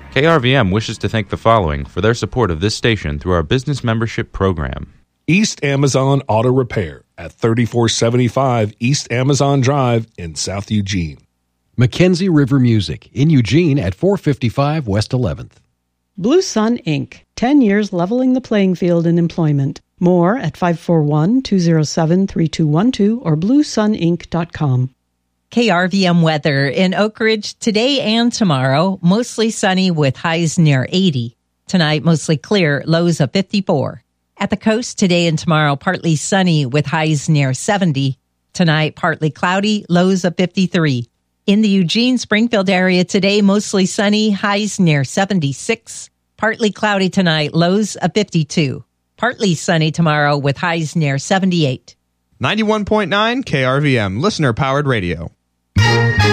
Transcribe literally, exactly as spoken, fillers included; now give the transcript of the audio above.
K R V M wishes to thank the following for their support of this station through our business membership program. East Amazon Auto Repair at thirty-four seventy-five East Amazon Drive in South Eugene. Mackenzie River Music in Eugene at four fifty-five West eleventh. Blue Sun Incorporated. ten years leveling the playing field in employment. More at five four one, two oh seven, three two one two or blue sun inc dot com. K R V M weather in Oak Ridge today and tomorrow. Mostly sunny with highs near eighty. Tonight, mostly clear, lows of fifty-four. At the coast today and tomorrow, partly sunny with highs near seventy. Tonight, partly cloudy, lows of fifty-three. In the Eugene-Springfield area today, mostly sunny, highs near seventy-six. Partly cloudy tonight, lows of fifty-two. Partly sunny tomorrow with highs near seventy-eight. ninety-one point nine K R V M, listener-powered radio.